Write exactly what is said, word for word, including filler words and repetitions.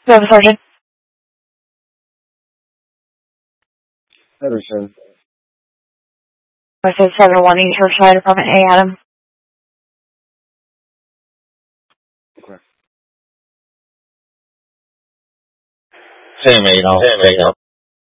You have a sergeant? Henderson. I said seven one East Riverside, apartment A, Adam. Okay. Same eight, I'll, same eight, I'll.